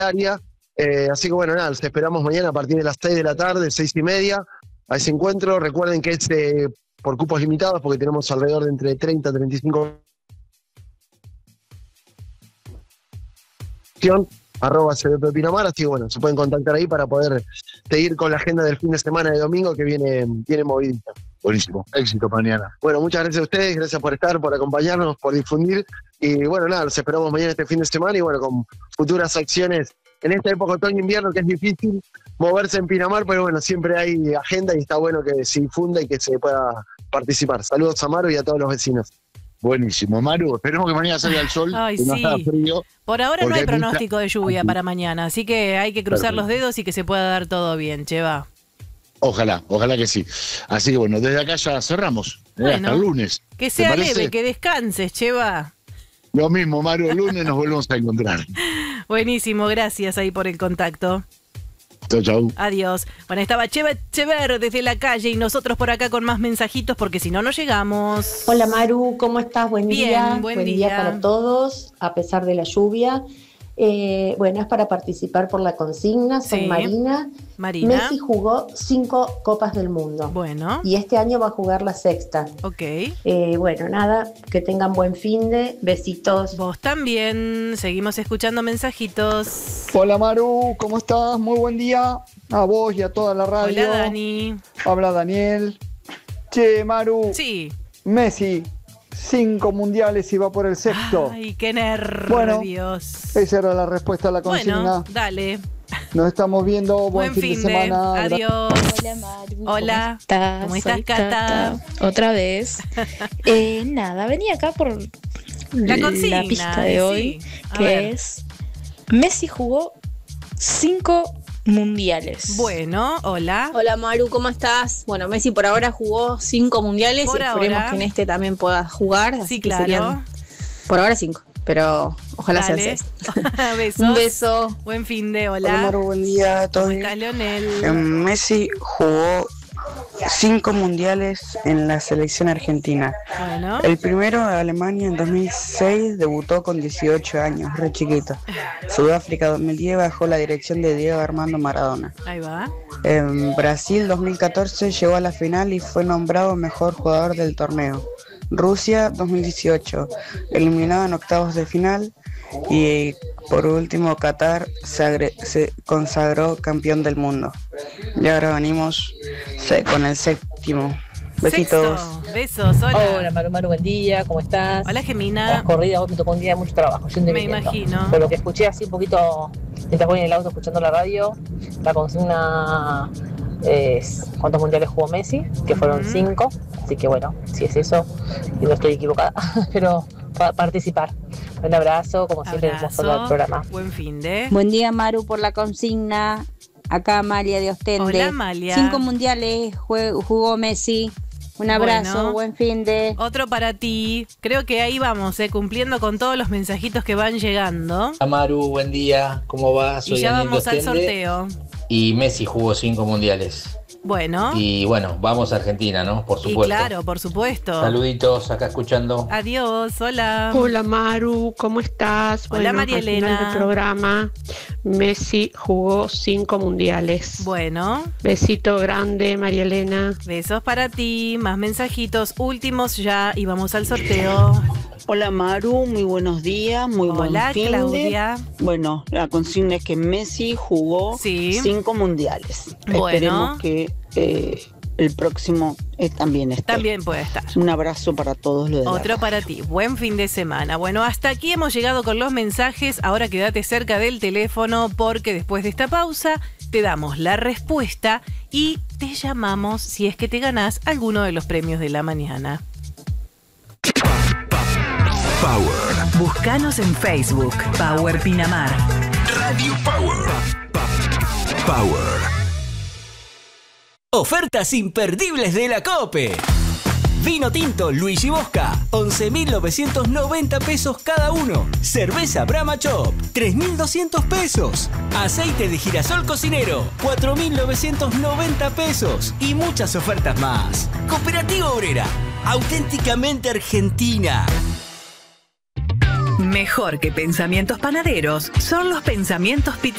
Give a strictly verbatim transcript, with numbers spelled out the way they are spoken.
Eh, así que bueno, nada, los esperamos mañana a partir de las seis de la tarde, seis y media, a ese encuentro. Recuerden que es eh, por cupos limitados, porque tenemos alrededor de entre treinta y treinta y cinco arroba C B P Pinamar, así que bueno, se pueden contactar ahí para poder seguir con la agenda del fin de semana de domingo que viene, viene movidita. Buenísimo, éxito mañana. Bueno, muchas gracias a ustedes, gracias por estar, por acompañarnos, por difundir, y bueno, nada, los esperamos mañana este fin de semana, y bueno, con futuras acciones en esta época otoño-invierno, que es difícil moverse en Pinamar, pero bueno, siempre hay agenda y está bueno que se difunda y que se pueda participar. Saludos a Maru y a todos los vecinos. Buenísimo, Maru. Esperemos que mañana salga el sol. Ay, que no sí. haga frío. Por ahora no hay hay pronóstico mucha... de lluvia para mañana, así que hay que cruzar Perfecto. los dedos y que se pueda dar todo bien, Cheva. Ojalá, ojalá que sí. Así que bueno, desde acá ya cerramos. ¿eh? Bueno, hasta el lunes. Que ¿Te sea parece? leve, que descanses, Cheva. Lo mismo, Maru. El lunes nos volvemos a encontrar. Buenísimo, gracias ahí por el contacto. Chau, chau. Adiós. Bueno, estaba Cheva Chever desde la calle y nosotros por acá con más mensajitos porque si no, no llegamos. Hola Maru, ¿cómo estás? Buen Bien, día. buen día. para todos, a pesar de la lluvia. Eh, bueno, es para participar por la consigna. Soy Sí. Marina. Marina. Messi jugó cinco Copas del Mundo. Bueno, Y este año va a jugar la sexta. ok. Eh, bueno, nada, que tengan buen fin de. Besitos. Vos también. Seguimos escuchando mensajitos. Hola Maru, ¿cómo estás? Muy buen día a vos y a toda la radio. Hola, Dani. Habla Daniel. Che, Maru, Sí. Messi, cinco mundiales y va por el sexto. Ay, qué nervios. Bueno, Esa era la respuesta a la consigna. Bueno, dale. Nos estamos viendo. Buen, Buen fin, fin de de. semana. Adiós. Hola Maru. Hola. ¿Cómo estás? ¿Cómo estás, Soy Cata? Otra vez. eh, nada, venía acá por La consigna, pista de hoy, sí. A que ver. es Messi jugó cinco mundiales. Bueno, hola. Hola Maru, ¿cómo estás? Bueno, Messi por ahora jugó cinco mundiales Por y esperemos ahora. que en este también pueda jugar. Sí, así que claro. serían, por ahora cinco, pero ojalá sean Dale. seis. Besos. Un beso. Buen fin de. Hola. Hola Maru, buen día, ¿todo ¿Cómo bien? estás, Leonel? Eh, Messi jugó cinco mundiales en la selección argentina. Bueno. El primero, Alemania, en dos mil seis, debutó con dieciocho años, re chiquito. Sudáfrica dos mil diez bajo la dirección de Diego Armando Maradona. Ahí va. En Brasil dos mil catorce llegó a la final y fue nombrado mejor jugador del torneo. Rusia dos mil dieciocho, eliminado en octavos de final. Y por último, Qatar se, agre- se consagró campeón del mundo. Y ahora venimos se- con el séptimo. Besitos. Sexto. Besos. Hola. Hola Maru, Maru, buen día, ¿cómo estás? Hola, Las Gemina. corridas, hoy me tocó un día de mucho trabajo, yo Me imagino. Por lo que escuché así un poquito, mientras voy en el auto escuchando la radio, la consigna es ¿cuántos mundiales jugó Messi? Que fueron Ujú. cinco, así que bueno, si es eso, y no estoy equivocada, pero pa- participar. Un abrazo, como siempre, hermoso el Abrazo. programa. Buen fin de. Buen día, Maru, por la consigna. Acá Amalia de Ostende. Hola, Amalia. Cinco mundiales jue- jugó Messi. Un abrazo, Bueno. buen fin de. Otro para ti. Creo que ahí vamos, eh, cumpliendo con todos los mensajitos que van llegando. Amaru, buen día, ¿cómo va? Soy Y ya Daniel vamos al Dostende. sorteo. Y Messi jugó cinco mundiales. Bueno. Y bueno, vamos a Argentina, ¿no? Por Y supuesto. claro, por supuesto. Saluditos, acá escuchando. Adiós, hola. Hola Maru, ¿cómo estás? Hola, María al final Elena. del programa, Messi jugó cinco mundiales. Bueno. Besito grande, María Elena. Besos para ti, más mensajitos últimos ya y vamos al sorteo. Hola Maru, muy buenos días, muy buen Hola, fin de. Claudia. Bueno, la consigna es que Messi jugó Sí. cinco mundiales. Bueno. Esperemos que eh, el próximo eh, también esté. También puede estar. Un abrazo para todos los de la Otro para ti. Buen fin de semana. Bueno, hasta aquí hemos llegado con los mensajes. Ahora quédate cerca del teléfono porque después de esta pausa te damos la respuesta y te llamamos si es que te ganás alguno de los premios de la mañana. Power. Búscanos en Facebook. Power Pinamar. Radio Power. Power. Ofertas imperdibles de la COPE. Vino tinto Luigi Bosca, once mil novecientos noventa pesos cada uno. Cerveza Brahma Chop, tres mil doscientos pesos. Aceite de girasol cocinero, cuatro mil novecientos noventa pesos. Y muchas ofertas más. Cooperativa Obrera, auténticamente argentina. Mejor que pensamientos panaderos son los pensamientos pizzeros.